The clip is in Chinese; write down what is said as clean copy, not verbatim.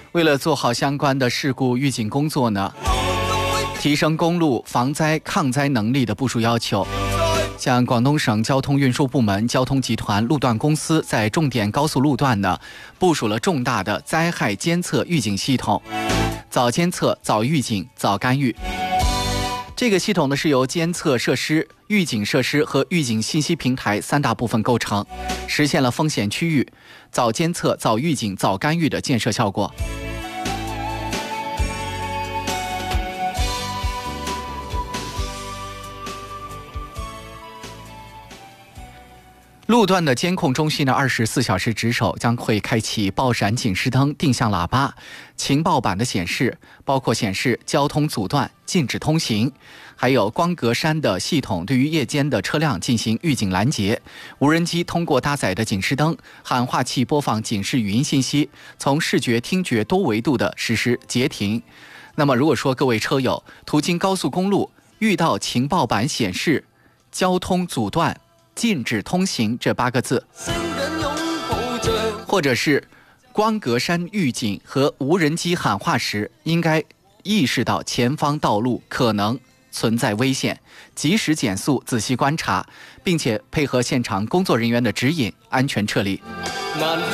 为了做好相关的事故预警工作呢，提升公路防灾抗灾能力的部署要求，像广东省交通运输部门交通集团路段公司在重点高速路段呢，部署了重大的灾害监测预警系统，早监测、早预警、早干预。这个系统呢是由监测设施、预警设施和预警信息平台3大部分构成，实现了风险区域早监测、早预警、早干预的建设效果。路段的监控中心的24小时值守，将会开启报闪警示灯、定向喇叭、情报板的显示，包括显示交通阻断、禁止通行，还有光格栅的系统对于夜间的车辆进行预警拦截。无人机通过搭载的警示灯、喊话器播放警示语音信息，从视觉、听觉多维度的实施截停。那么如果说各位车友途经高速公路，遇到情报板显示交通阻断、禁止通行这8个字，或者是光格栅预警和无人机喊话时，应该意识到前方道路可能存在危险，及时减速，仔细观察，并且配合现场工作人员的指引，安全撤离。